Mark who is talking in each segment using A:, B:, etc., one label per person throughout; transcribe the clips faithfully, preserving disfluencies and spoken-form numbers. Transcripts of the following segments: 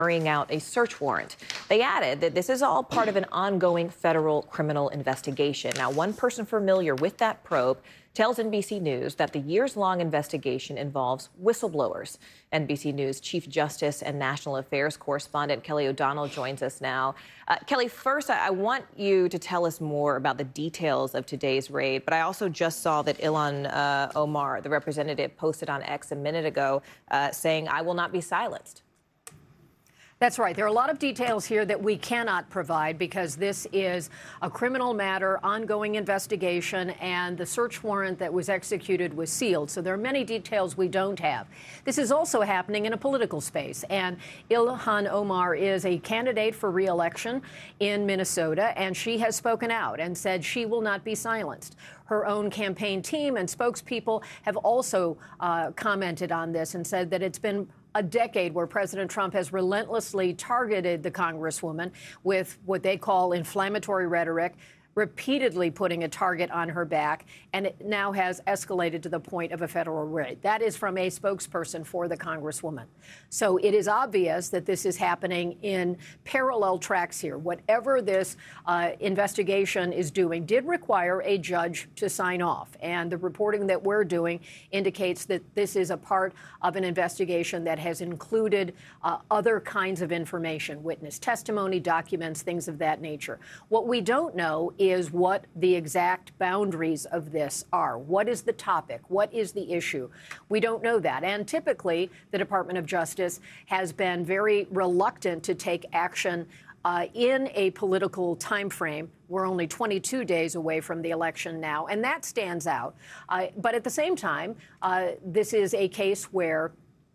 A: carrying out a search warrant. They added that this is all part of an ongoing federal criminal investigation. Now, one person familiar with that probe tells N B C News that the years-long investigation involves whistleblowers. N B C News Chief Justice and National Affairs correspondent Kelly O'Donnell joins us now. Uh, Kelly, first, I, I want you to tell us more about the details of today's raid, but I also just saw that Ilhan uh, Omar, the representative, posted on X a minute ago uh, saying, "I will not be silenced."
B: That's right. There are a lot of details here that we cannot provide because this is a criminal matter, ongoing investigation, and the search warrant that was executed was sealed. So there are many details we don't have. This is also happening in a political space, and Ilhan Omar is a candidate for re-election in Minnesota, and she has spoken out and said she will not be silenced. Her own campaign team and spokespeople have also uh, commented on this and said that it's been a decade where President Trump has relentlessly targeted the Congresswoman with what they call inflammatory rhetoric, repeatedly putting a target on her back, and it now has escalated to the point of a federal raid. That is from a spokesperson for the Congresswoman. So it is obvious that this is happening in parallel tracks here. Whatever this uh, investigation is doing did require a judge to sign off, and the reporting that we're doing indicates that this is a part of an investigation that has included uh, other kinds of information, witness testimony, documents, things of that nature. What we don't know is what the exact boundaries of this are. What is the topic? What is the issue? We don't know that. And typically, the Department of Justice has been very reluctant to take action uh, in a political time frame. We're only twenty-two days away from the election now, and that stands out. Uh, but at the same time, uh, this is a case where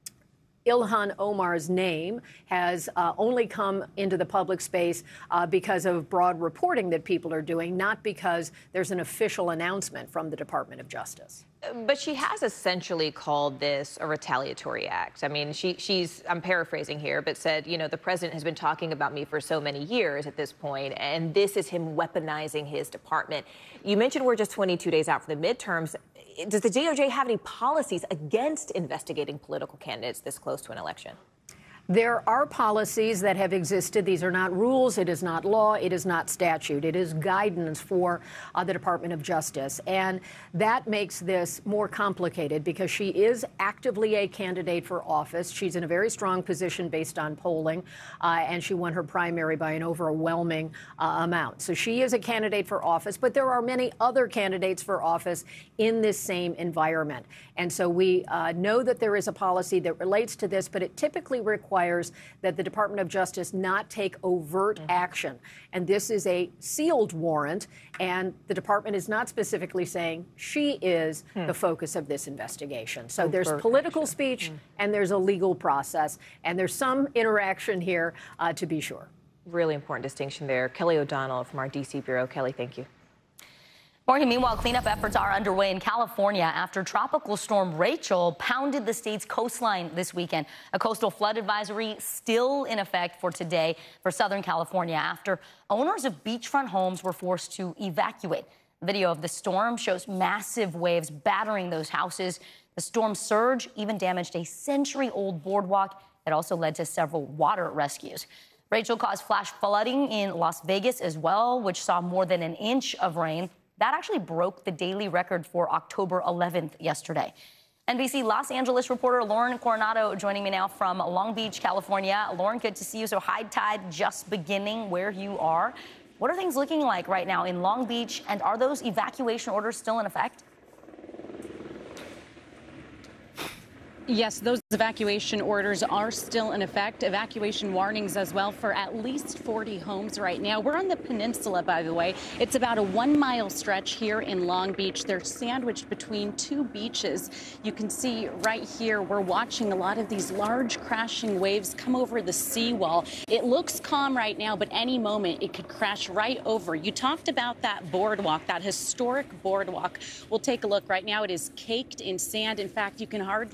B: Ilhan Omar's name has uh, only come into the public space uh, because of broad reporting that people are doing, not because there's an official announcement from the Department of Justice.
A: But she has essentially called this a retaliatory act. I mean, she, she's, I'm paraphrasing here, but said, you know, the president has been talking about me for so many years at this point, and this is him weaponizing his department. You mentioned we're just twenty-two days out from the midterms. Does the D O J have any policies against investigating political candidates this close to an election?
B: There are policies that have existed. These are not rules. It is not law. It is not statute. It is guidance for uh, the Department of Justice. And that makes this more complicated because she is actively a candidate for office. She's in a very strong position based on polling, uh, and she won her primary by an overwhelming uh, amount. So she is a candidate for office, but there are many other candidates for office in this same environment. And so we uh, know that there is a policy that relates to this, but it typically requires requires that the Department of Justice not take overt mm-hmm. action. And this is a sealed warrant, and the department is not specifically saying she is hmm. the focus of this investigation. So overt there's political action. speech mm. and there's a legal process, and there's some interaction here, uh, to be sure.
A: Really important distinction there. Kelly O'Donnell from our D C Bureau. Kelly, thank you.
C: Morgan, meanwhile, cleanup efforts are underway in California after Tropical Storm Rachel pounded the state's coastline this weekend. A coastal flood advisory still in effect for today for Southern California after owners of beachfront homes were forced to evacuate. Video of the storm shows massive waves battering those houses. The storm's surge even damaged a century-old boardwalk. It also led to several water rescues. Rachel caused flash flooding in Las Vegas as well, which saw more than an inch of rain. That actually broke the daily record for October eleventh yesterday. N B C Los Angeles reporter Lauren Coronado joining me now from Long Beach, California. Lauren, good to see you. So high tide just beginning where you are. What are things looking like right now in Long Beach, and are those evacuation orders still in effect?
D: Yes, those evacuation orders are still in effect. Evacuation warnings as well for at least forty homes right now. We're on the peninsula, by the way. It's about a one mile stretch here in Long Beach. They're sandwiched between two beaches. You can see right here, we're watching a lot of these large crashing waves come over the seawall. It looks calm right now, but any moment it could crash right over. You talked about that boardwalk, that historic boardwalk. We'll take a look right now. It is caked in sand. In fact, you can hardly tell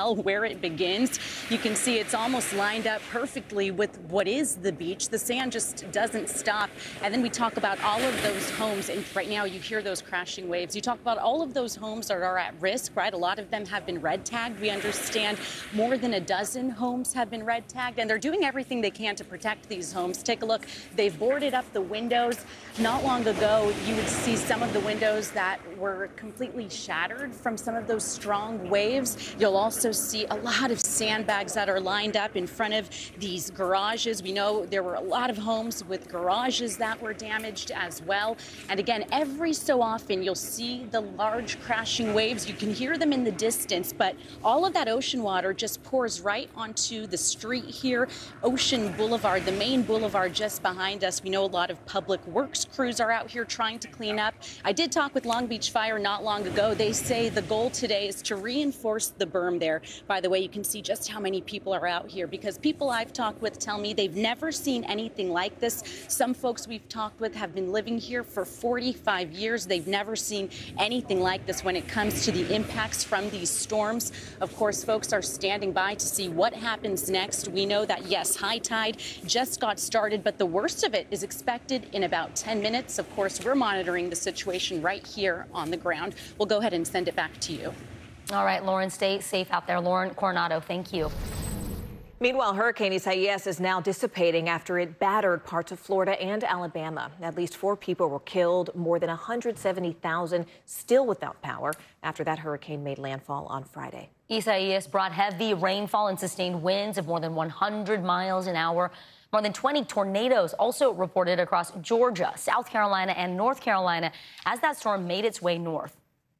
D: tell where it begins. You can see it's almost lined up perfectly with what is the beach. The sand just doesn't stop. And then we talk about all of those homes, and right now you hear those crashing waves. You talk about all of those homes that are at risk, right? A lot of them have been red tagged. We understand more than a dozen homes have been red tagged, and they're doing everything they can to protect these homes. Take a look. They've boarded up the windows. Not long ago, you would see some of the windows that were completely shattered from some of those strong waves. You'll also see a lot of sandbags that are lined up in front of these garages. We know there were a lot of homes with garages that were damaged as well. And again, every so often, you'll see the large crashing waves. You can hear them in the distance, but all of that ocean water just pours right onto the street here. Ocean Boulevard, the main boulevard just behind us. We know a lot of public works crews are out here trying to clean up. I did talk with Long Beach Fire not long ago. They say the goal today is to reinforce the berm there. By the way, you can see just how many people are out here, because people I've talked with tell me they've never seen anything like this. Some folks we've talked with have been living here for forty-five years. They've never seen anything like this when it comes to the impacts from these storms. Of course, folks are standing by to see what happens next. We know that, yes, high tide just got started, but the worst of it is expected in about ten minutes. Of course, we're monitoring the situation right here on the ground. We'll go ahead and send it back to you.
C: All right, Lauren, stay safe out there. Lauren Coronado, thank you.
A: Meanwhile, Hurricane Isaias is now dissipating after it battered parts of Florida and Alabama. At least four people were killed, more than one hundred seventy thousand still without power after that hurricane made landfall on Friday.
C: Isaias brought heavy rainfall and sustained winds of more than one hundred miles an hour. More than twenty tornadoes also reported across Georgia, South Carolina, and North Carolina as that storm made its way north.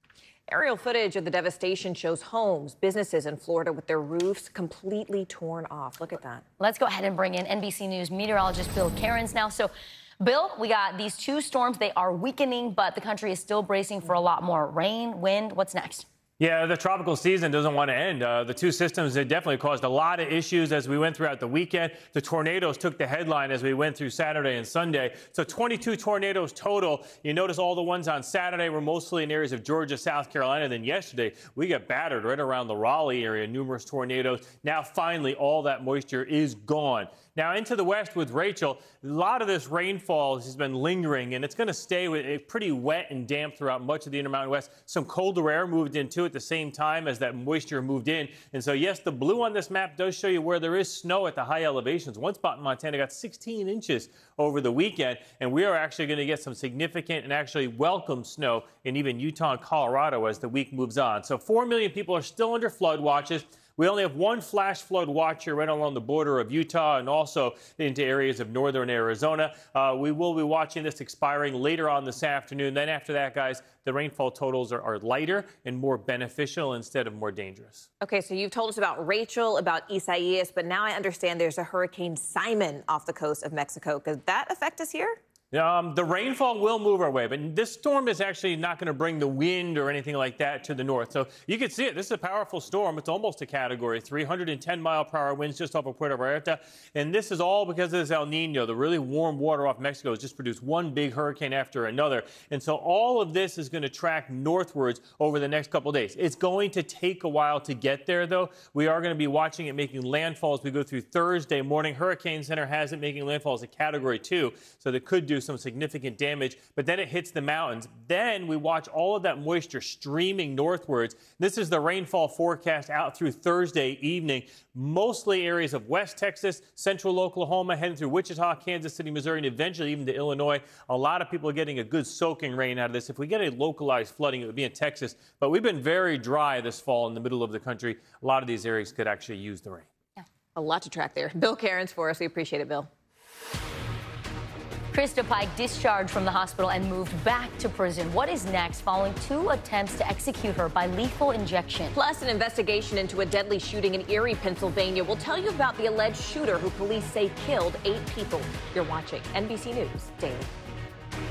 A: Aerial footage of the devastation shows homes, businesses in Florida with their roofs completely torn off. Look at that.
C: Let's go ahead and bring in N B C News meteorologist Bill Cairns now. So, Bill, we got these two storms. They are weakening, but the country is still bracing for a lot more rain, wind. What's next?
E: Yeah, the tropical season doesn't want to end. Uh, the two systems have definitely caused a lot of issues as we went throughout the weekend. The tornadoes took the headline as we went through Saturday and Sunday. So twenty-two tornadoes total. You notice all the ones on Saturday were mostly in areas of Georgia, South Carolina. Then yesterday, we got battered right around the Raleigh area, numerous tornadoes. Now, finally, all that moisture is gone. Now, into the west with Rachel, a lot of this rainfall has been lingering, and it's going to stay with it pretty wet and damp throughout much of the Intermountain West. Some colder air moved into at the same time as that moisture moved in. And so, yes, the blue on this map does show you where there is snow at the high elevations. One spot in Montana got sixteen inches over the weekend, and we are actually going to get some significant and actually welcome snow in even Utah and Colorado as the week moves on. So four million people are still under flood watches. We only have one flash flood watch here right along the border of Utah and also into areas of northern Arizona. Uh, we will be watching this expiring later on this afternoon. Then after that, guys, the rainfall totals are, are lighter and more beneficial instead of more dangerous.
A: Okay, so you've told us about Rachel, about Isaias, but now I understand there's a Hurricane Simon off the coast of Mexico. Could that affect us here?
E: Um, the rainfall will move our way, but this storm is actually not going to bring the wind or anything like that to the north. So you can see it. This is a powerful storm. It's almost a Category three, one hundred ten mile per hour winds just off of Puerto Vallarta. And this is all because of this El Nino. The really warm water off Mexico has just produced one big hurricane after another. And so all of this is going to track northwards over the next couple of days. It's going to take a while to get there, though. We are going to be watching it making landfall as we go through Thursday morning. Hurricane Center has it making landfall as a Category two, so that could do some significant damage, but then it hits the mountains. Then we watch all of that moisture streaming northwards. This is the rainfall forecast out through Thursday evening. Mostly areas of West Texas, central Oklahoma, heading through Wichita, Kansas City, Missouri, and eventually even to Illinois. A lot of people are getting a good soaking rain out of this. If we get a localized flooding, it would be in Texas. But we've been very dry this fall in the middle of the country. A lot of these areas could actually use the rain.
A: Yeah, a lot to track there. Bill Cairns for us. We appreciate it, Bill.
C: Krista Pike discharged from the hospital and moved back to prison. What is next following two attempts to execute her by lethal injection?
A: Plus, an investigation into a deadly shooting in Erie, Pennsylvania. We'll tell you about the alleged shooter who police say killed eight people. You're watching N B C News Daily.